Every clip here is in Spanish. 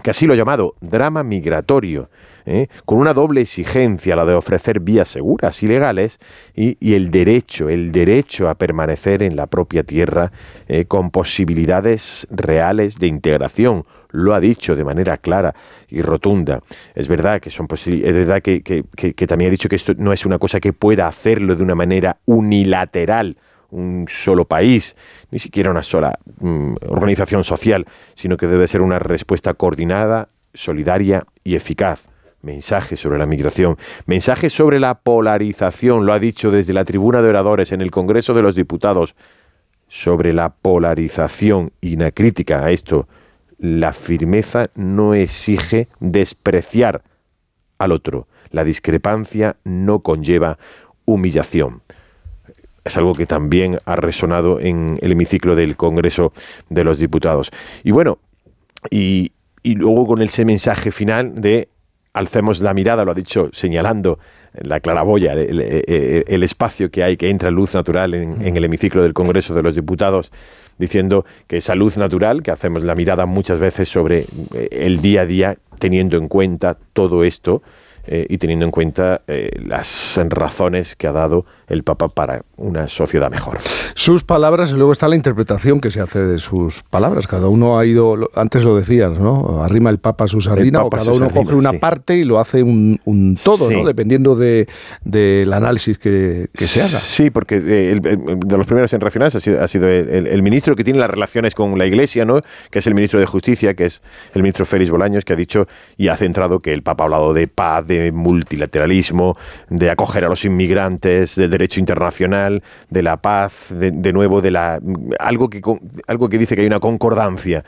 porque así lo ha llamado, drama migratorio, con una doble exigencia, la de ofrecer vías seguras y legales y el derecho a permanecer en la propia tierra con posibilidades reales de integración. Lo ha dicho de manera clara y rotunda. Es verdad que es verdad que también ha dicho que esto no es una cosa que pueda hacerlo de una manera unilateral un solo país, ni siquiera una sola organización social, sino que debe ser una respuesta coordinada, solidaria y eficaz. Mensaje sobre la migración, mensaje sobre la polarización, lo ha dicho desde la tribuna de oradores en el Congreso de los Diputados, sobre la polarización y una crítica a esto. La firmeza no exige despreciar al otro. La discrepancia no conlleva humillación. Es algo que también ha resonado en el hemiciclo del Congreso de los Diputados. Y bueno, y luego con ese mensaje final de alcemos la mirada, lo ha dicho señalando la claraboya, el espacio que hay, que entra luz natural en el hemiciclo del Congreso de los Diputados, diciendo que esa luz natural, que hacemos la mirada muchas veces sobre el día a día, teniendo en cuenta todo esto y teniendo en cuenta las razones que ha dado el Papa para una sociedad mejor. Sus palabras, y luego está la interpretación que se hace de sus palabras. Cada uno ha ido, antes lo decías, ¿no? Arrima el Papa su sardina, o cada uno coge una parte y lo hace un todo, ¿no? Dependiendo del análisis que se haga. Sí, porque de los primeros en reaccionar ha sido el ministro que tiene las relaciones con la Iglesia, ¿no? Que es el ministro de Justicia, que es el ministro Félix Bolaños, que ha dicho y ha centrado que el Papa ha hablado de paz, de multilateralismo, de acoger a los inmigrantes, del derecho internacional, de la paz, de nuevo, algo que dice que hay una concordancia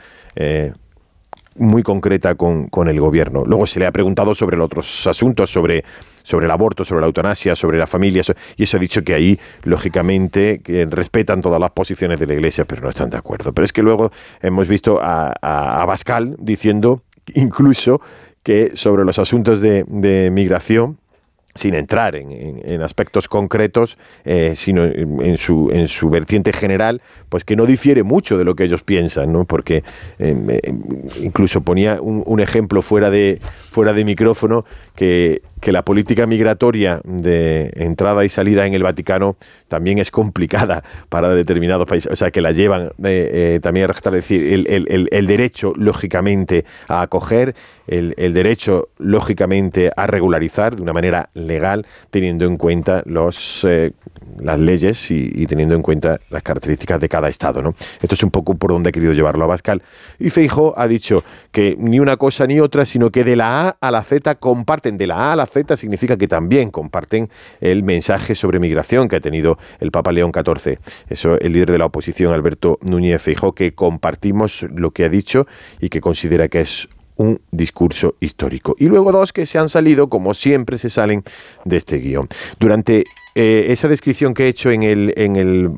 muy concreta con el gobierno. Luego se le ha preguntado sobre los otros asuntos, sobre el aborto, sobre la eutanasia, sobre la familia, y eso ha dicho que ahí, lógicamente, que respetan todas las posiciones de la Iglesia, pero no están de acuerdo. Pero es que luego hemos visto a Abascal diciendo incluso que sobre los asuntos de migración, sin entrar en aspectos concretos, sino en su vertiente general, pues que no difiere mucho de lo que ellos piensan, ¿no? Porque incluso ponía un ejemplo fuera de micrófono que la política migratoria de entrada y salida en el Vaticano también es complicada para determinados países, o sea, que la llevan también a rescatar, es decir, el derecho, lógicamente, a acoger, el derecho, lógicamente, a regularizar de una manera legal, teniendo en cuenta las leyes y teniendo en cuenta las características de cada Estado, ¿no? Esto es un poco por donde ha querido llevarlo Abascal. Y Feijóo ha dicho que ni una cosa ni otra, sino que de la A a la Z comparten. De la A a la Z significa que también comparten el mensaje sobre migración que ha tenido el Papa León XIV. Eso, el líder de la oposición, Alberto Núñez Feijóo, que compartimos lo que ha dicho y que considera que es un discurso histórico. Y luego dos que se han salido, como siempre se salen de este guión. Durante esa descripción que he hecho en el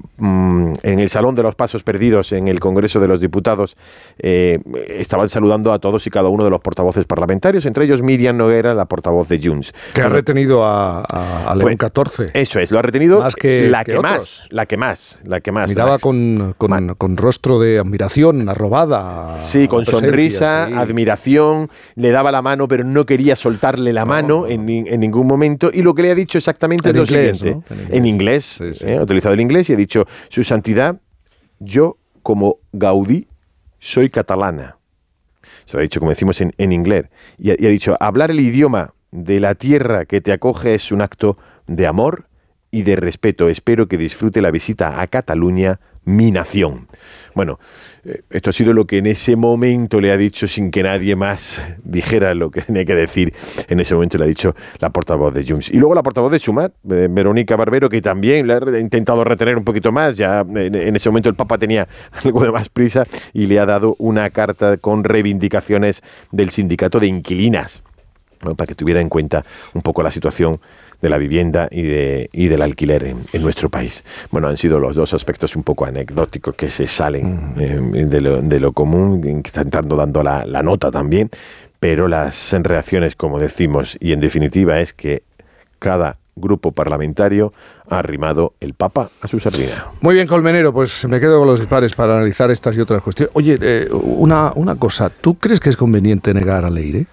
Salón de los Pasos Perdidos en el Congreso de los Diputados, estaban saludando a todos y cada uno de los portavoces parlamentarios, entre ellos Míriam Noguera, la portoroz de Junts. Que ha retenido a León XIV. Eso es, lo ha retenido más que la que más. Miraba con rostro de admiración, arrobada. Sí, con sonrisa, sí, admiración, le daba la mano, pero no quería soltarle la mano en ningún momento, y lo que le ha dicho exactamente es lo siguiente. ¿no? En inglés, sí. Ha utilizado el inglés y ha dicho: Su Santidad, yo como Gaudí soy catalana. Se lo ha dicho, como decimos, en inglés. Y ha dicho: hablar el idioma de la tierra que te acoge es un acto de amor y de respeto. Espero que disfrute la visita a Cataluña, mi nación. Bueno, esto ha sido lo que en ese momento le ha dicho, sin que nadie más dijera lo que tenía que decir. En ese momento le ha dicho la portavoz de Junts. Y luego la portavoz de Sumar, Verónica Barbero, que también le ha intentado retener un poquito más. Ya en ese momento el Papa tenía algo de más prisa y le ha dado una carta con reivindicaciones del sindicato de inquilinas, ¿no? Para que tuviera en cuenta un poco la situación de la vivienda y del alquiler en nuestro país. Bueno, han sido los dos aspectos un poco anecdóticos que se salen de lo común, que están dando la nota también, pero las reacciones, como decimos, y en definitiva es que cada grupo parlamentario ha arrimado el Papa a su sardina. Muy bien, Colmenero, pues me quedo con los dispares para analizar estas y otras cuestiones. Oye, una cosa, ¿tú crees que es conveniente negar a Leire?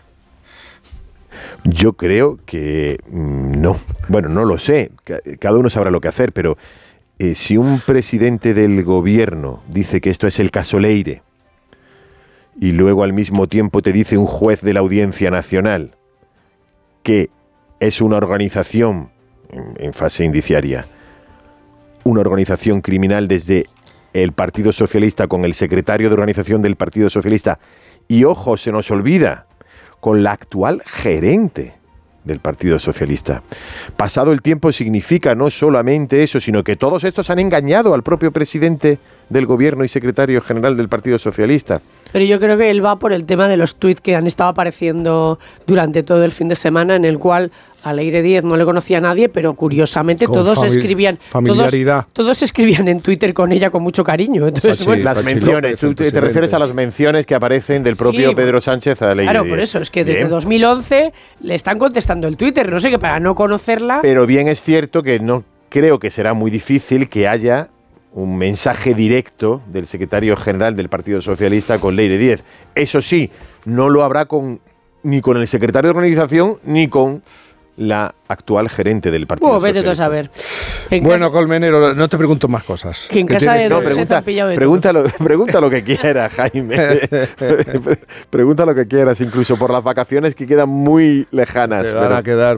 Yo creo que no. Bueno, no lo sé. Cada uno sabrá lo que hacer, pero si un presidente del gobierno dice que esto es el caso Leire y luego al mismo tiempo te dice un juez de la Audiencia Nacional que es una organización en fase indiciaria, una organización criminal desde el Partido Socialista con el secretario de organización del Partido Socialista y, ojo, se nos olvida, con la actual gerente del Partido Socialista. Pasado el tiempo significa no solamente eso, sino que todos estos han engañado al propio presidente del gobierno y secretario general del Partido Socialista. Pero yo creo que él va por el tema de los tuits que han estado apareciendo durante todo el fin de semana, en el cual a Leire Díez no le conocía a nadie, pero curiosamente todos escribían todos escribían en Twitter con ella con mucho cariño. Entonces, bueno, las menciones, tú te refieres a las menciones que aparecen del propio Pedro Sánchez a Leire Díez. Claro, por eso, es que desde 2011 le están contestando el Twitter, no sé qué, para no conocerla. Pero bien es cierto que no creo que será muy difícil que haya un mensaje directo del secretario general del Partido Socialista con Leire Díez. Eso sí, no lo habrá ni con el secretario de organización ni con la actual gerente del Partido Socialista. Vete tú a saber. Bueno, Colmenero, no te pregunto más cosas. Que en casa de se han pillado de pregunta lo que quieras, Jaime. Pregunta lo que quieras, incluso por las vacaciones que quedan muy lejanas. Te va a quedar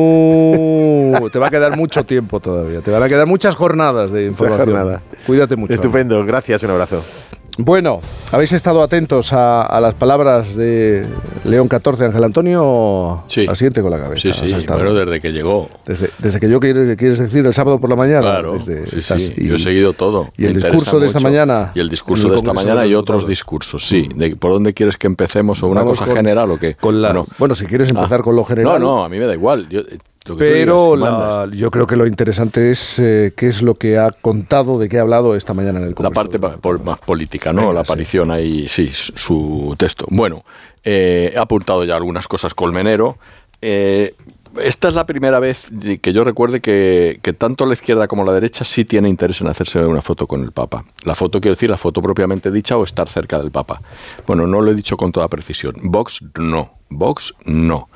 mucho tiempo todavía. Te van a quedar muchas jornadas de información. Cuídate mucho. Estupendo, gracias, un abrazo. Bueno, ¿habéis estado atentos a las palabras de León XIV? Ángel Antonio asiente con la cabeza. Sí, bueno, desde que llegó. Desde que yo, quieres decir, el sábado por la mañana. Claro, yo he seguido todo. Y el discurso de esta mañana. Y el discurso de esta mañana y otros discursos, sí. ¿Por dónde quieres que empecemos? ¿O una cosa general o qué? Bueno, si quieres empezar con lo general. No, a mí me da igual. Pero yo creo que lo interesante es qué es lo que ha contado, de qué ha hablado esta mañana en el Congreso. La parte más política, ¿no? Venga, la aparición ahí, su texto. Bueno, he apuntado ya algunas cosas, Colmenero. Esta es la primera vez que yo recuerde que tanto la izquierda como la derecha sí tiene interés en hacerse una foto con el Papa. La foto, quiero decir, la foto propiamente dicha o estar cerca del Papa. Bueno, no lo he dicho con toda precisión. Vox no.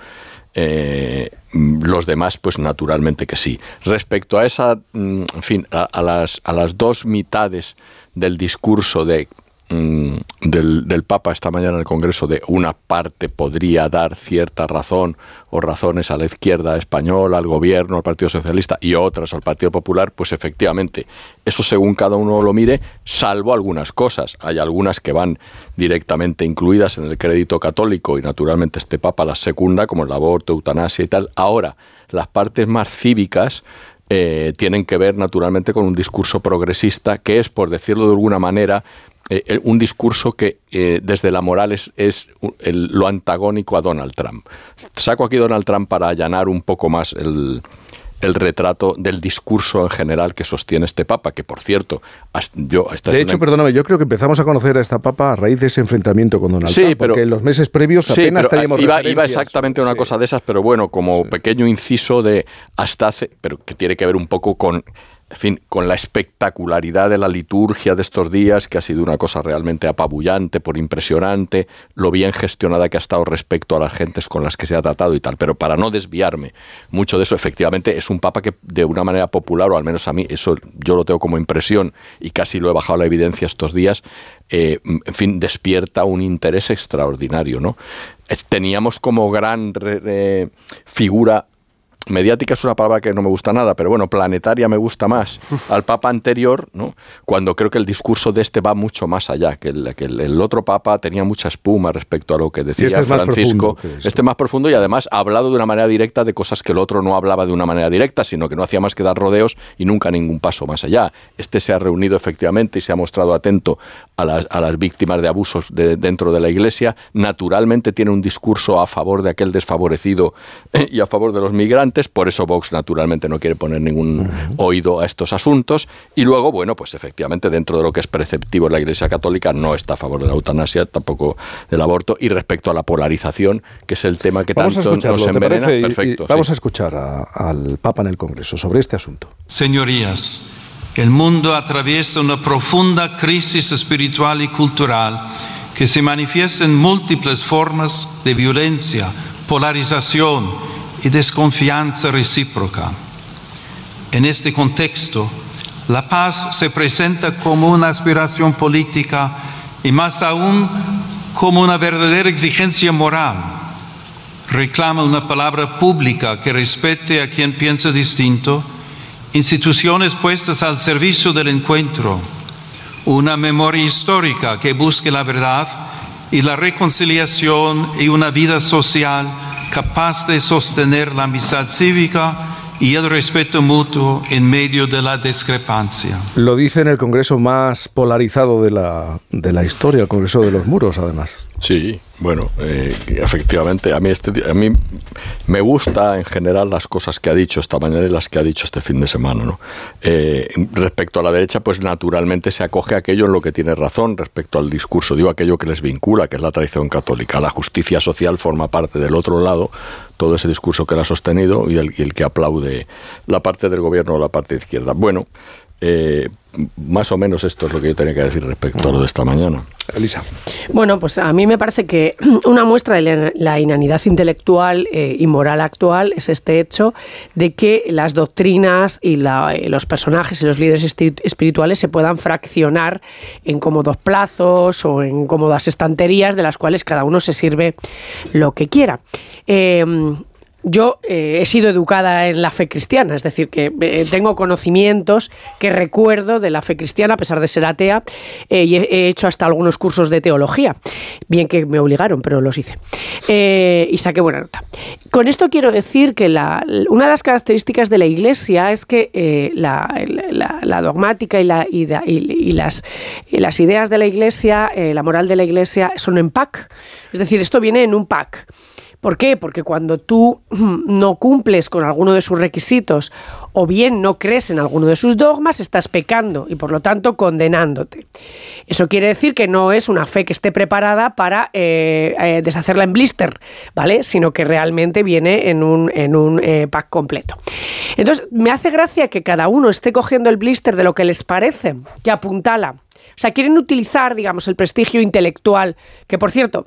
Los demás, pues naturalmente que sí. Respecto a esa, en fin, a las dos mitades del discurso del Papa esta mañana en el Congreso, de una parte podría dar cierta razón o razones a la izquierda española, al gobierno, al Partido Socialista y otras al Partido Popular, pues efectivamente, eso según cada uno lo mire, salvo algunas cosas. Hay algunas que van directamente incluidas en el crédito católico y naturalmente este Papa las secunda, como el aborto, eutanasia y tal. Ahora, las partes más cívicas tienen que ver naturalmente con un discurso progresista que es, por decirlo de alguna manera, un discurso que desde la moral es lo antagónico a Donald Trump. Saco aquí Donald Trump para allanar un poco más el retrato del discurso en general que sostiene este Papa, que por cierto, perdóname, yo creo que empezamos a conocer a esta Papa a raíz de ese enfrentamiento con Donald Trump, porque en los meses previos apenas teníamos referencias. Iba exactamente a una cosa de esas, pero bueno, como pequeño inciso pero que tiene que ver un poco con en fin, con la espectacularidad de la liturgia de estos días, que ha sido una cosa realmente apabullante, por impresionante, lo bien gestionada que ha estado respecto a las gentes con las que se ha tratado y tal. Pero para no desviarme mucho de eso, efectivamente es un papa que de una manera popular, o al menos a mí, eso yo lo tengo como impresión y casi lo he bajado a la evidencia estos días, en fin, despierta un interés extraordinario, ¿no? Teníamos como gran figura mediática, es una palabra que no me gusta nada, pero bueno, planetaria me gusta más, al Papa anterior, ¿no? Cuando creo que el discurso de este va mucho más allá, que el otro Papa tenía mucha espuma respecto a lo que decía Francisco. Este es más profundo y además ha hablado de una manera directa de cosas que el otro no hablaba de una manera directa, sino que no hacía más que dar rodeos y nunca ningún paso más allá. Este se ha reunido efectivamente y se ha mostrado atento a las víctimas de abusos dentro de la Iglesia, naturalmente tiene un discurso a favor de aquel desfavorecido y a favor de los migrantes, por eso Vox naturalmente no quiere poner ningún oído a estos asuntos, y luego, bueno, pues efectivamente dentro de lo que es preceptivo en la Iglesia Católica no está a favor de la eutanasia, tampoco del aborto, y respecto a la polarización, que es el tema que tanto nos envenena. Perfecto, vamos a escuchar al Papa en el Congreso sobre este asunto. Señorías, el mundo atraviesa una profunda crisis espiritual y cultural que se manifiesta en múltiples formas de violencia, polarización y desconfianza recíproca. En este contexto, la paz se presenta como una aspiración política y más aún como una verdadera exigencia moral. Reclama una palabra pública que respete a quien piensa distinto, instituciones puestas al servicio del encuentro, una memoria histórica que busque la verdad y la reconciliación y una vida social capaz de sostener la amistad cívica y el respeto mutuo en medio de la discrepancia. Lo dice en el Congreso más polarizado de la historia, el Congreso de los Muros, además. Sí, bueno, efectivamente, a mí me gusta en general las cosas que ha dicho esta mañana y las que ha dicho este fin de semana, ¿no? Respecto a la derecha, pues naturalmente se acoge a aquello en lo que tiene razón respecto al discurso, digo aquello que les vincula, que es la tradición católica. La justicia social forma parte del otro lado, todo ese discurso que él ha sostenido y el que aplaude la parte del gobierno o la parte izquierda. Bueno, más o menos esto es lo que yo tenía que decir respecto a lo de esta mañana. Elisa. Bueno, pues a mí me parece que una muestra de la inanidad intelectual y moral actual es este hecho de que las doctrinas y los personajes y los líderes espirituales se puedan fraccionar en cómodos plazos o en cómodas estanterías de las cuales cada uno se sirve lo que quiera. Yo he sido educada en la fe cristiana, es decir, que tengo conocimientos que recuerdo de la fe cristiana, a pesar de ser atea, y he hecho hasta algunos cursos de teología. Bien que me obligaron, pero los hice. Y saqué buena nota. Con esto quiero decir que una de las características de la Iglesia es que la dogmática y las ideas de la Iglesia, la moral de la Iglesia, son en pack. Es decir, esto viene en un pack. ¿Por qué? Porque cuando tú no cumples con alguno de sus requisitos o bien no crees en alguno de sus dogmas, estás pecando y por lo tanto condenándote. Eso quiere decir que no es una fe que esté preparada para deshacerla en blister, ¿vale? Sino que realmente viene en un pack completo. Entonces, me hace gracia que cada uno esté cogiendo el blister de lo que les parece, que apuntala. O sea, quieren utilizar, digamos, el prestigio intelectual, que por cierto,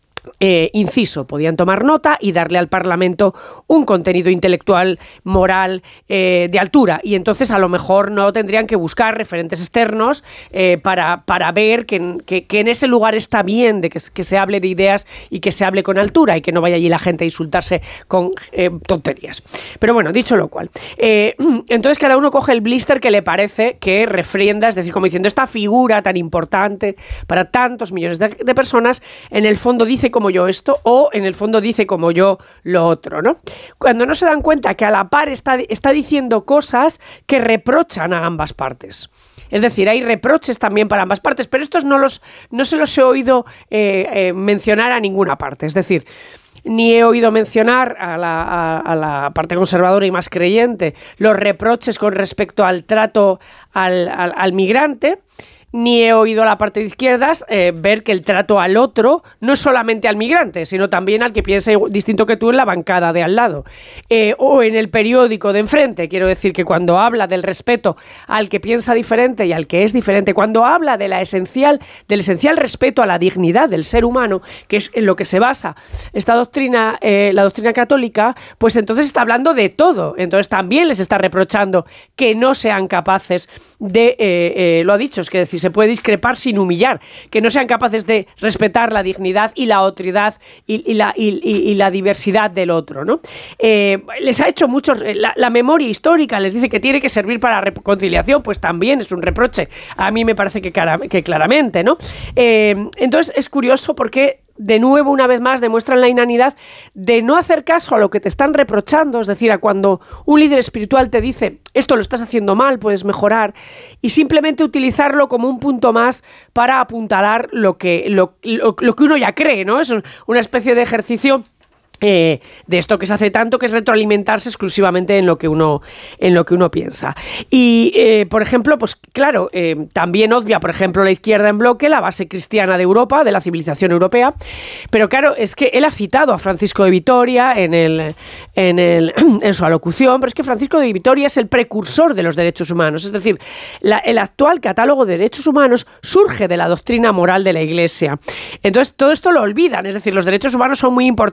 inciso, podían tomar nota y darle al Parlamento un contenido intelectual, moral, de altura, y entonces a lo mejor no tendrían que buscar referentes externos para ver que en ese lugar está bien de que se hable de ideas y que se hable con altura y que no vaya allí la gente a insultarse con tonterías. Pero bueno, dicho lo cual, entonces cada uno coge el blister que le parece que refrienda, es decir, como diciendo, esta figura tan importante para tantos millones de personas, en el fondo dice como yo esto, o en el fondo dice como yo lo otro, ¿no? Cuando no se dan cuenta que a la par está diciendo cosas que reprochan a ambas partes. Es decir, hay reproches también para ambas partes, pero estos no se los he oído mencionar a ninguna parte. Es decir, ni he oído mencionar a la parte conservadora y más creyente los reproches con respecto al trato al migrante, ni he oído a la parte de izquierdas ver que el trato al otro, no es solamente al migrante, sino también al que piensa distinto que tú en la bancada de al lado. O en el periódico de enfrente, quiero decir que cuando habla del respeto al que piensa diferente y al que es diferente, cuando habla del esencial respeto a la dignidad del ser humano, que es en lo que se basa esta doctrina, la doctrina católica, pues entonces está hablando de todo. Entonces también les está reprochando que no sean capaces de, lo ha dicho, es que decir, se puede discrepar sin humillar, que no sean capaces de respetar la dignidad y la otridad y la diversidad del otro, ¿no? Les ha hecho muchos, la memoria histórica les dice que tiene que servir para la reconciliación, pues también es un reproche, a mí me parece que claramente, ¿no? Entonces es curioso porque de nuevo, una vez más, demuestran la inanidad de no hacer caso a lo que te están reprochando, es decir, a cuando un líder espiritual te dice esto lo estás haciendo mal, puedes mejorar, y simplemente utilizarlo como un punto más para apuntalar lo que uno ya cree, ¿no? Es una especie de ejercicio de esto que se hace tanto, que es retroalimentarse exclusivamente en lo que uno piensa. Y, por ejemplo, pues claro, también obvia, por ejemplo, la izquierda en bloque, la base cristiana de Europa, de la civilización europea, pero claro, es que él ha citado a Francisco de Vitoria en su alocución, pero es que Francisco de Vitoria es el precursor de los derechos humanos, es decir, el actual catálogo de derechos humanos surge de la doctrina moral de la Iglesia. Entonces, todo esto lo olvidan, es decir, los derechos humanos son muy importantes,